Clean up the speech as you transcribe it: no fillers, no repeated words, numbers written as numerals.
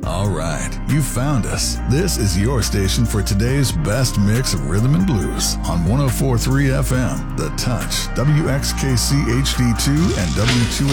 All right, you found us. This is your station for today's best mix of rhythm and blues on 104.3 FM, The Touch, WXKC HD2 and